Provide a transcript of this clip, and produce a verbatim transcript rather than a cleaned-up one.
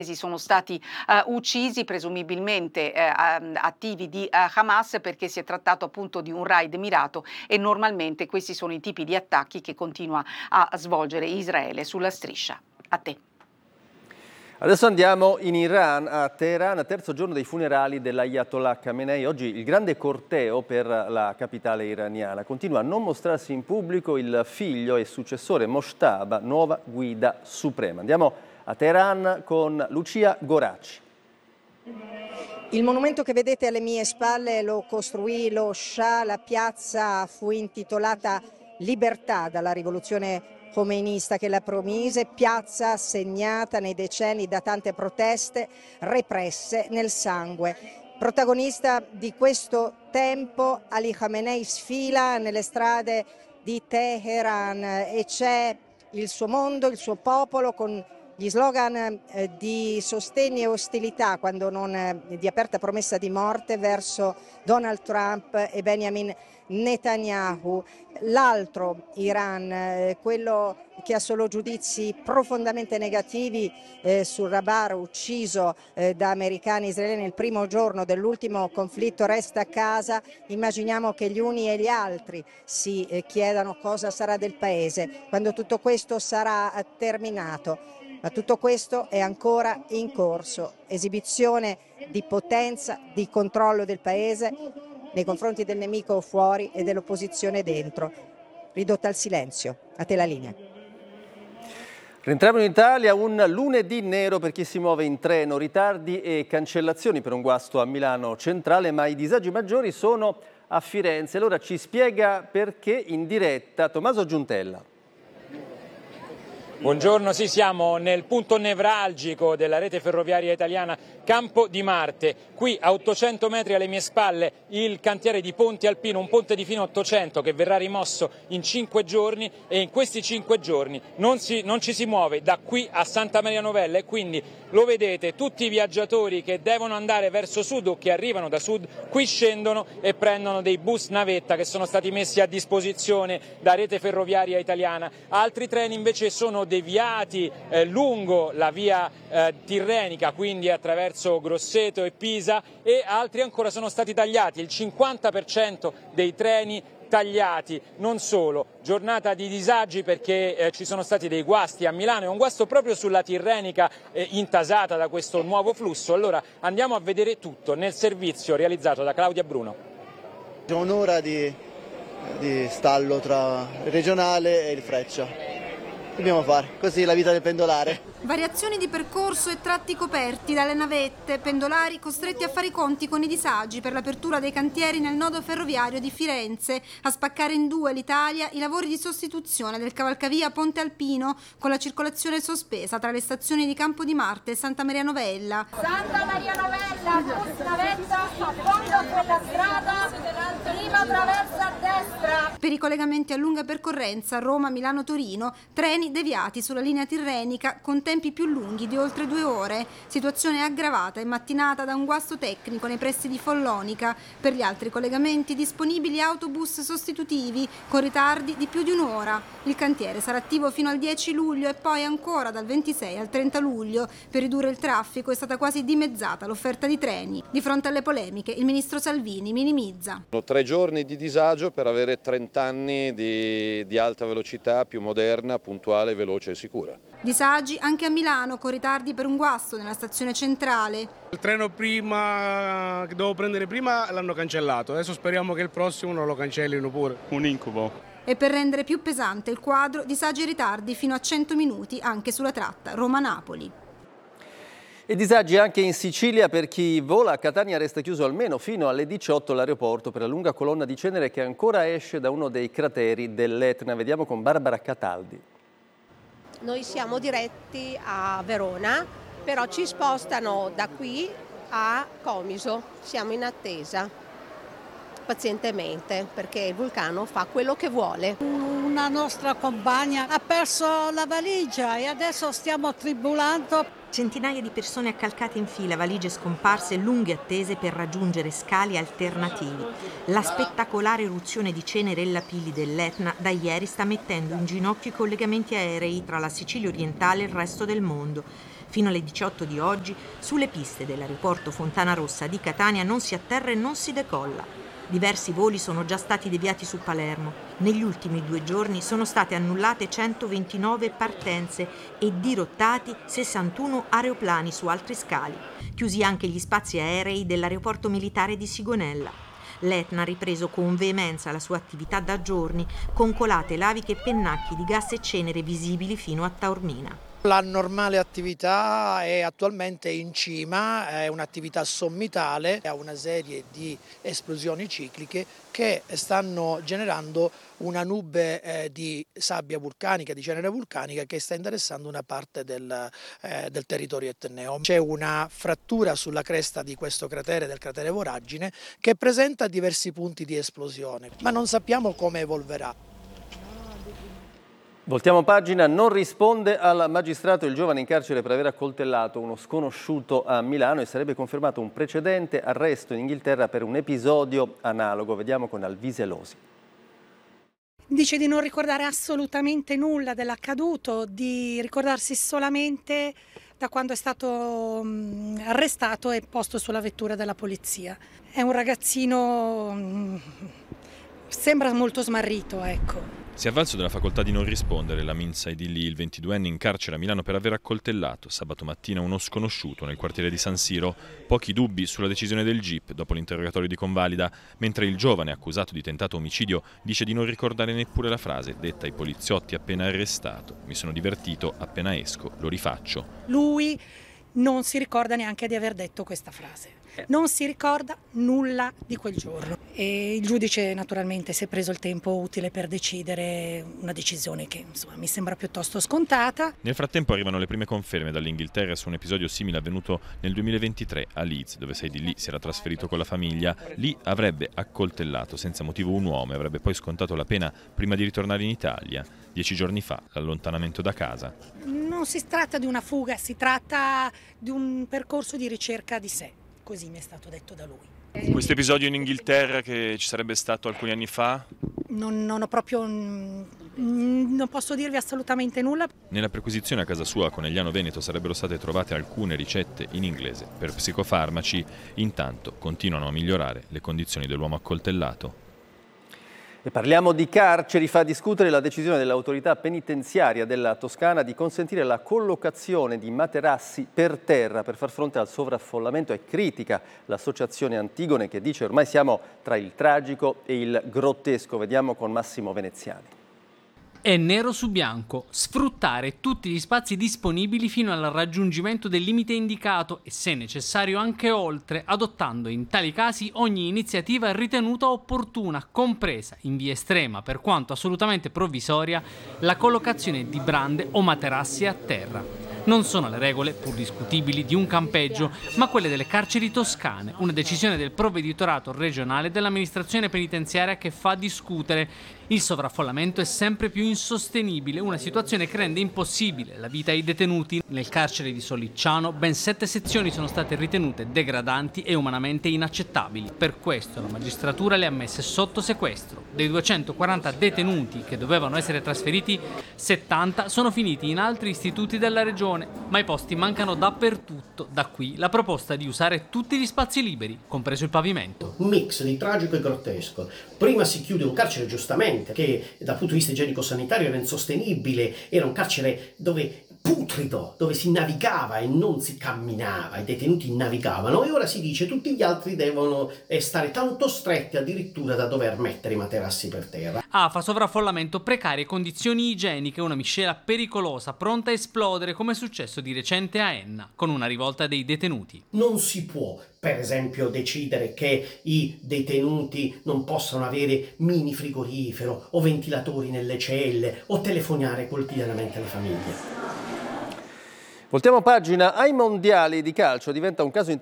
sono stati uh, uccisi, presumibilmente eh, attivi di uh, Hamas, perché si è trattato appunto di un raid mirato e normalmente questi sono i tipi di attacchi che continua a svolgere Israele sulla striscia. A te. Adesso andiamo in Iran, a Teheran, terzo giorno dei funerali dell'Ayatollah Khamenei. Oggi il grande corteo per la capitale iraniana. Continua a non mostrarsi in pubblico il figlio e successore Mojtaba, nuova guida suprema. Andiamo a Teheran con Lucia Goracci. Il monumento che vedete alle mie spalle lo costruì lo Shah, la piazza fu intitolata Libertà dalla rivoluzione khomeinista che la promise, piazza segnata nei decenni da tante proteste represse nel sangue. Protagonista di questo tempo, Ali Khamenei sfila nelle strade di Teheran e c'è il suo mondo, il suo popolo con gli slogan eh, di sostegno e ostilità, quando non eh, di aperta promessa di morte verso Donald Trump e Benjamin Netanyahu. L'altro Iran, eh, quello che ha solo giudizi profondamente negativi eh, sul Rabar, ucciso eh, da americani israeliani il primo giorno dell'ultimo conflitto, resta a casa. Immaginiamo che gli uni e gli altri si eh, chiedano cosa sarà del paese quando tutto questo sarà terminato. Ma tutto questo è ancora in corso, esibizione di potenza, di controllo del paese nei confronti del nemico fuori e dell'opposizione dentro, ridotta al silenzio. A te la linea. Rientriamo in Italia, un lunedì nero per chi si muove in treno, ritardi e cancellazioni per un guasto a Milano Centrale, ma i disagi maggiori sono a Firenze. Allora ci spiega perché in diretta Tommaso Giuntella. Buongiorno, sì, siamo nel punto nevralgico della rete ferroviaria italiana, Campo di Marte. Qui a ottocento metri alle mie spalle il cantiere di Ponte Alpino, un ponte di fino a ottocento che verrà rimosso in cinque giorni, e in questi cinque giorni non, si, non ci si muove da qui a Santa Maria Novella, e quindi lo vedete, tutti i viaggiatori che devono andare verso sud o che arrivano da sud qui scendono e prendono dei bus navetta che sono stati messi a disposizione da rete ferroviaria italiana. Altri treni invece sono deviati eh, lungo la via eh, tirrenica, quindi attraverso Grosseto e Pisa, e altri ancora sono stati tagliati, il cinquanta per cento dei treni tagliati. Non solo, giornata di disagi perché eh, ci sono stati dei guasti a Milano, e un guasto proprio sulla tirrenica eh, intasata da questo nuovo flusso. Allora andiamo a vedere tutto nel servizio realizzato da Claudia Bruno. C'è un'ora di, di stallo tra il regionale e il Freccia. Dobbiamo fare, così la vita del pendolare. Variazioni di percorso e tratti coperti dalle navette, pendolari costretti a fare i conti con i disagi per l'apertura dei cantieri nel nodo ferroviario di Firenze, a spaccare in due l'Italia i lavori di sostituzione del cavalcavia Ponte Alpino con la circolazione sospesa tra le stazioni di Campo di Marte e Santa Maria Novella. Santa Maria Novella, bus navetta, affondo a quella strada, prima traversa a destra. Per i collegamenti a lunga percorrenza Roma, Milano, Torino, treni deviati sulla linea tirrenica con tempi più lunghi di oltre due ore, situazione aggravata in mattinata da un guasto tecnico nei pressi di Follonica. Per gli altri collegamenti disponibili autobus sostitutivi con ritardi di più di un'ora. Il cantiere sarà attivo fino al dieci luglio e poi ancora dal ventisei al trenta luglio. Per ridurre il traffico è stata quasi dimezzata l'offerta di treni. Di fronte alle polemiche il ministro Salvini minimizza. Sono tre giorni di disagio per avere trenta anni di, di alta velocità, più moderna, puntuale, veloce e sicura. Disagi anche a Milano, con ritardi per un guasto nella stazione centrale. Il treno prima che dovevo prendere prima l'hanno cancellato, adesso speriamo che il prossimo non lo cancellino pure. Un incubo. E per rendere più pesante il quadro, disagi e ritardi fino a cento minuti anche sulla tratta Roma-Napoli. E disagi anche in Sicilia per chi vola. A Catania resta chiuso almeno fino alle diciotto l'aeroporto per la lunga colonna di cenere che ancora esce da uno dei crateri dell'Etna. Vediamo con Barbara Cataldi. Noi siamo diretti a Verona, però ci spostano da qui a Comiso. Siamo in attesa pazientemente perché il vulcano fa quello che vuole. Una nostra compagna ha perso la valigia e adesso stiamo tribulando. Centinaia di persone accalcate in fila, valigie scomparse e lunghe attese per raggiungere scali alternativi. La spettacolare eruzione di cenere e lapilli dell'Etna da ieri sta mettendo in ginocchio i collegamenti aerei tra la Sicilia orientale e il resto del mondo. Fino alle diciotto di oggi, sulle piste dell'aeroporto Fontana Rossa di Catania non si atterra e non si decolla. Diversi voli sono già stati deviati su Palermo. Negli ultimi due giorni sono state annullate centoventinove partenze e dirottati sessantuno aeroplani su altri scali. Chiusi anche gli spazi aerei dell'aeroporto militare di Sigonella. L'Etna ha ripreso con veemenza la sua attività da giorni, con colate laviche e pennacchi di gas e cenere visibili fino a Taormina. La normale attività è attualmente in cima, è un'attività sommitale, ha una serie di esplosioni cicliche che stanno generando una nube eh, di sabbia vulcanica, di cenere vulcanica che sta interessando una parte del, eh, del territorio etneo. C'è una frattura sulla cresta di questo cratere, del cratere Voragine, che presenta diversi punti di esplosione, ma non sappiamo come evolverà. Voltiamo pagina, non risponde al magistrato il giovane in carcere per aver accoltellato uno sconosciuto a Milano e sarebbe confermato un precedente arresto in Inghilterra per un episodio analogo. Vediamo con Alvise Losi. Dice di non ricordare assolutamente nulla dell'accaduto, di ricordarsi solamente da quando è stato arrestato e posto sulla vettura della polizia. È un ragazzino, sembra molto smarrito, ecco. Si è avvalso della facoltà di non rispondere Lamin Saidilli, il ventiduenne in carcere a Milano per aver accoltellato sabato mattina uno sconosciuto nel quartiere di San Siro. Pochi dubbi sulla decisione del G I P dopo l'interrogatorio di Convalida, mentre il giovane accusato di tentato omicidio dice di non ricordare neppure la frase detta ai poliziotti appena arrestato: mi sono divertito, appena esco lo rifaccio. Lui non si ricorda neanche di aver detto questa frase. Non si ricorda nulla di quel giorno e il giudice naturalmente si è preso il tempo utile per decidere una decisione che insomma mi sembra piuttosto scontata. Nel frattempo arrivano le prime conferme dall'Inghilterra su un episodio simile avvenuto nel duemilaventitré a Leeds, dove Saidilli si era trasferito con la famiglia. Lì avrebbe accoltellato senza motivo un uomo e avrebbe poi scontato la pena prima di ritornare in Italia. Dieci giorni fa l'allontanamento da casa. Non si tratta di una fuga, si tratta di un percorso di ricerca di sé. Così mi è stato detto da lui. Questo episodio in Inghilterra che ci sarebbe stato alcuni anni fa? Non, non ho proprio, non posso dirvi assolutamente nulla. Nella perquisizione a casa sua a Conegliano Veneto sarebbero state trovate alcune ricette in inglese per psicofarmaci. Intanto continuano a migliorare le condizioni dell'uomo accoltellato. E parliamo di carceri. Fa discutere la decisione dell'autorità penitenziaria della Toscana di consentire la collocazione di materassi per terra per far fronte al sovraffollamento. È critica l'associazione Antigone che dice ormai siamo tra il tragico e il grottesco. Vediamo con Massimo Veneziani. È nero su bianco, sfruttare tutti gli spazi disponibili fino al raggiungimento del limite indicato e se necessario anche oltre, adottando in tali casi ogni iniziativa ritenuta opportuna, compresa in via estrema per quanto assolutamente provvisoria la collocazione di brande o materassi a terra. Non sono le regole, pur discutibili, di un campeggio, ma quelle delle carceri toscane, una decisione del provveditorato regionale dell'amministrazione penitenziaria che fa discutere. Il sovraffollamento è sempre più insostenibile, una situazione che rende impossibile la vita ai detenuti. Nel carcere di Sollicciano ben sette sezioni sono state ritenute degradanti e umanamente inaccettabili. Per questo la magistratura le ha messe sotto sequestro. Dei duecentoquaranta detenuti che dovevano essere trasferiti, settanta sono finiti in altri istituti della regione, ma i posti mancano dappertutto. Da qui la proposta di usare tutti gli spazi liberi, compreso il pavimento. Un mix di tragico e grottesco. Prima si chiude un carcere giustamente che dal punto di vista igienico-sanitario era insostenibile, era un carcere dove putrido, dove si navigava e non si camminava, i detenuti navigavano, e ora si dice tutti gli altri devono stare tanto stretti addirittura da dover mettere i materassi per terra. Afa, sovraffollamento, precarie condizioni igieniche, una miscela pericolosa, pronta a esplodere come è successo di recente a Enna, con una rivolta dei detenuti. Non si può, per esempio, decidere che i detenuti non possano avere mini frigorifero o ventilatori nelle celle o telefonare quotidianamente alle famiglie. Voltiamo pagina. Ai mondiali di calcio diventa un caso